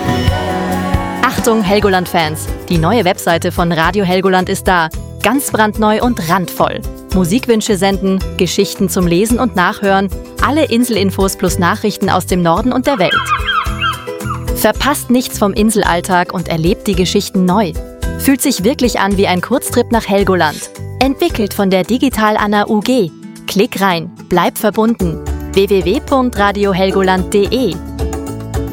Achtung Helgoland-Fans! Die neue Webseite von Radio Helgoland ist da. Ganz brandneu und randvoll. Musikwünsche senden, Geschichten zum Lesen und Nachhören, alle Inselinfos plus Nachrichten aus dem Norden und der Welt. Verpasst nichts vom Inselalltag und erlebt die Geschichten neu. Fühlt sich wirklich an wie ein Kurztrip nach Helgoland. Entwickelt von der Digital Anna UG. Klick rein, bleib verbunden. www.radiohelgoland.de